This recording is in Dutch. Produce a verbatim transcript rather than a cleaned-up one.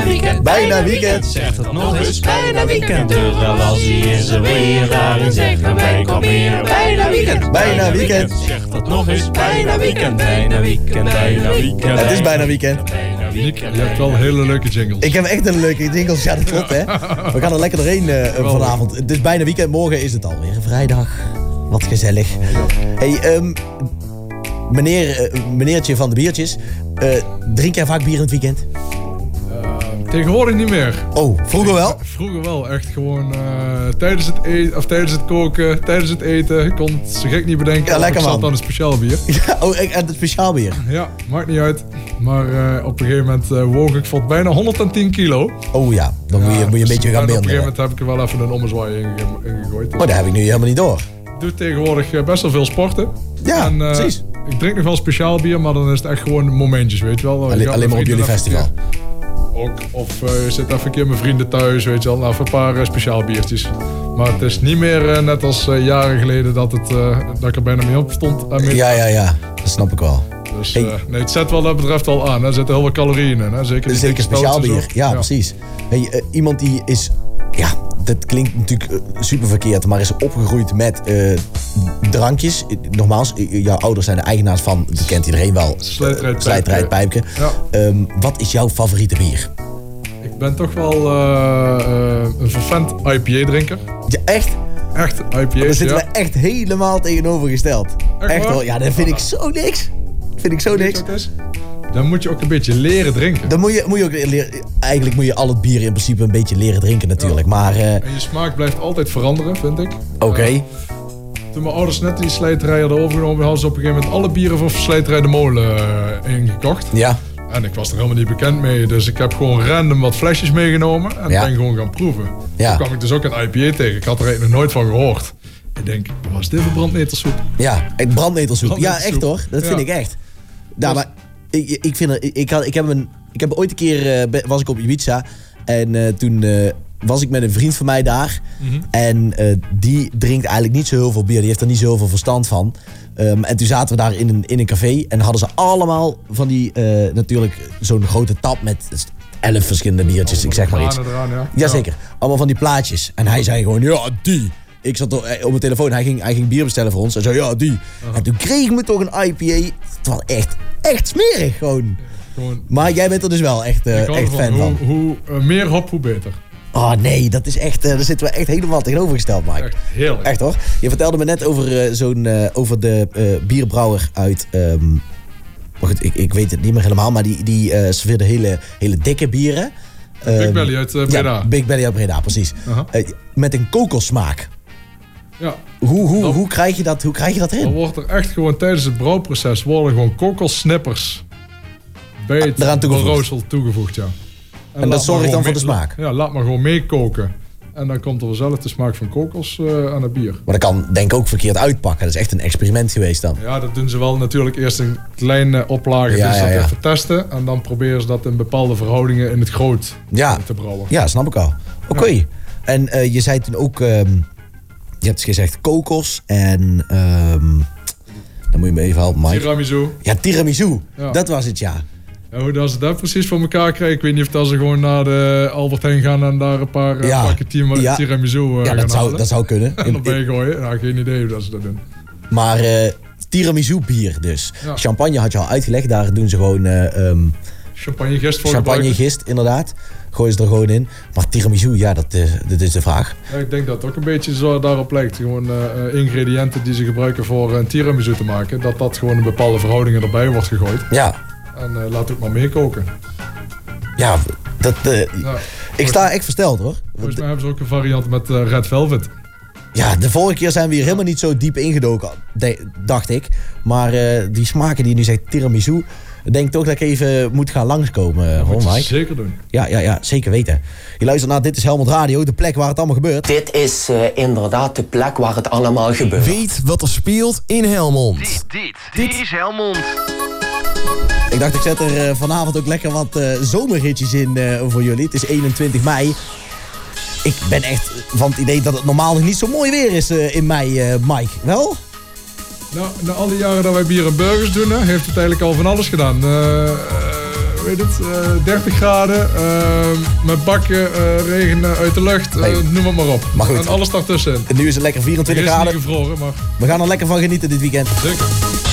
bijna weekend, bijna weekend. Zeg het nog eens, bijna weekend. Terwijl als hij in zijn weer daarin zegt, dan wij kom meer. Bijna weekend, bijna weekend. Zeg het nog eens, bijna weekend, bijna weekend, bijna weekend. Het is bijna weekend. Nick, je hebt wel hele leuke jingles. Ik heb echt een leuke jingles, ja dat klopt hè. We gaan er lekker doorheen uh, vanavond. Het is bijna weekend, morgen is het alweer vrijdag. Wat gezellig. Hey, um, meneer, uh, meneertje van de biertjes, uh, drink jij vaak bier in het weekend? Uh, tegenwoordig niet meer. Oh, vroeger wel? Vroeger wel, echt gewoon uh, tijdens, het eten, of tijdens het koken, tijdens het eten. Ik kon het zo gek niet bedenken. Ja, lekker ik zat man. aan een speciaal bier. Ja, oh, en het speciaal bier? Ja, maakt niet uit. Maar uh, op een gegeven moment uh, woog ik voor bijna honderdtien kilo. Oh ja, dan ja, moet, je, moet je een dus beetje gaan Op een beelden. gegeven moment heb ik er wel even een ommezwaai ingegooid. Dus oh, daar heb ik nu helemaal niet door. Ik doe tegenwoordig uh, best wel veel sporten. Ja, en, uh, precies. Ik drink nog wel speciaal bier, maar dan is het echt gewoon momentjes, weet je wel. Alleen, alleen maar op jullie festival. Ook, of uh, je zit even een keer met vrienden thuis, weet je wel, nou, even een paar uh, speciaal biertjes. Maar het is niet meer uh, net als uh, jaren geleden dat, het, uh, dat ik er bijna mee op stond. Uh, ja, ja, ja, dat snap ik wel. Dus uh, nee, het zet wel dat betreft al aan. Er zitten heel veel calorieën in. Hè? Zeker, Zeker speciaal bier, ja, ja ja precies. Hey, uh, iemand die is, ja, dat klinkt natuurlijk uh, super verkeerd, maar is opgegroeid met uh, drankjes. Nogmaals, jouw ouders zijn de eigenaars van, dat kent iedereen wel, Slijterijdpijpje. Ja. Um, wat is jouw favoriete bier? Ik ben toch wel uh, uh, een vervent I P A-drinker. Ja, echt? Echt, I P A's, Daar zitten ja. we echt helemaal tegenovergesteld. Echt, echt hoor, ja, dat vind ik zo niks. Vind ik zo niks. Dan moet je ook een beetje leren drinken. Dan moet je, moet je ook leren, eigenlijk moet je al het bier in principe een beetje leren drinken natuurlijk. Ja. Maar, uh, en je smaak blijft altijd veranderen, vind ik. Oké. Okay. Uh, toen mijn ouders net die slijterij hadden overgenomen, hadden ze op een gegeven moment alle bieren van Slijterij de Molen uh, ingekocht. Ja. En ik was er helemaal niet bekend mee, dus ik heb gewoon random wat flesjes meegenomen en ja. ben gewoon gaan proeven. Ja. Toen kwam ik dus ook een I P A tegen, ik had er eigenlijk nog nooit van gehoord. Ik denk, wat is dit voor brandnetelsoep? Ja, brandnetelsoep. brandnetelsoep. Ja, echt hoor, dat ja. vind ik echt. Nou, maar ik, ik vind er, ik, had, ik, heb een, ik heb ooit een keer, uh, was ik op Ibiza en uh, toen uh, was ik met een vriend van mij daar. Mm-hmm. En uh, die drinkt eigenlijk niet zo heel veel bier, die heeft er niet zo heel veel verstand van. Um, en toen zaten we daar in een, in een café en hadden ze allemaal van die, uh, natuurlijk zo'n grote tap met elf verschillende biertjes, allemaal ik zeg maar iets. Eraan, ja. Jazeker, allemaal van die plaatjes. En hij zei gewoon, ja, die. Ik zat op mijn telefoon, hij ging, hij ging bier bestellen voor ons. Hij zei, ja, die. Uh-huh. En toen kregen we toch een I P A. Het was echt, echt smerig gewoon. gewoon. Maar jij bent er dus wel echt, uh, echt fan hoe, van. Hoe uh, meer hop, hoe beter. Oh nee, dat is echt, uh, daar zitten we echt helemaal tegenovergesteld, Mike. Echt heerlijk. Echt hoor. Je vertelde me net over, uh, zo'n, uh, over de uh, bierbrouwer uit... Um, maar goed, ik, ik weet het niet meer helemaal, maar die, die uh, serveerde hele, hele dikke bieren. Um, Big Belly uit uh, Breda. Ja, Big Belly uit Breda, precies. Uh-huh. Uh, met een kokossmaak. Ja. Hoe, hoe, dan, hoe, krijg je dat, hoe krijg je dat in? Dan wordt er echt gewoon tijdens het brouwproces worden gewoon kokossnippers bij het brouwsel toegevoegd, ja. En, en dat zorgt dan voor de smaak? Ja, laat maar gewoon meekoken. En dan komt er vanzelf de smaak van kokos uh, aan het bier. Maar dat kan denk ik ook verkeerd uitpakken. Dat is echt een experiment geweest dan. Ja, dat doen ze wel natuurlijk eerst in kleine oplagen. Ja, dus ja, dat ja. even testen. En dan proberen ze dat in bepaalde verhoudingen in het groot ja. te brouwen. Ja, snap ik al. Oké. Okay. Ja. En uh, je zei toen ook... Um, je hebt gezegd kokos en... Um, dan moet je me even helpen, Mike. Tiramisu. Ja, tiramisu. Ja. Dat was het, ja. Ja, hoe dat ze dat precies voor elkaar krijgen. Ik weet niet of dat ze gewoon naar de Albert Heijn gaan en daar een paar ja. pakken tir- ja. tiramisu uh, ja, dat zou, dat zou kunnen. En dan ben je gooien. Nou, geen idee hoe dat ze dat doen. Maar uh, tiramisu bier dus. Ja. Champagne had je al uitgelegd. Daar doen ze gewoon... Uh, um, champagne gist voor Champagne gist, inderdaad. Gooien ze er gewoon in. Maar tiramisu, ja, dat, uh, dat is de vraag. Ja, ik denk dat het ook een beetje zo daarop lijkt. Gewoon uh, ingrediënten die ze gebruiken voor een tiramisu te maken. Dat dat gewoon in bepaalde verhoudingen erbij wordt gegooid. Ja. En uh, laat het maar meekoken. Ja, dat, uh, ja, ik sta echt versteld hoor. Volgens mij hebben ze ook een variant met uh, Red Velvet. Ja, de vorige keer zijn we hier helemaal niet zo diep ingedoken, dacht ik. Maar uh, die smaken die je nu zegt, tiramisu, denk toch dat ik even moet gaan langskomen. Dat moet je Mike. Zeker doen. Ja, ja, ja, zeker weten. Je luistert naar Dit is Helmond Radio, de plek waar het allemaal gebeurt. Dit is uh, inderdaad de plek waar het allemaal gebeurt. Weet wat er speelt in Helmond. Dit, dit, dit, dit is Helmond. Ik dacht, ik zet er uh, vanavond ook lekker wat uh, zomerhitjes in uh, voor jullie. Het is eenentwintig mei. Ik ben echt van het idee dat het normaal nog niet zo mooi weer is uh, in mei, uh, Mike. Wel? Nou, na al die jaren dat wij bier en burgers doen, hè, heeft het eigenlijk al van alles gedaan. Uh, uh, weet het, uh, dertig graden. Uh, met bakken, uh, regen uit de lucht. Uh, hey. Noem het maar op. Maar goed, en alles daartussen. En nu is het lekker vierentwintig graden. Gevroren, maar... We gaan er lekker van genieten dit weekend. Zeker.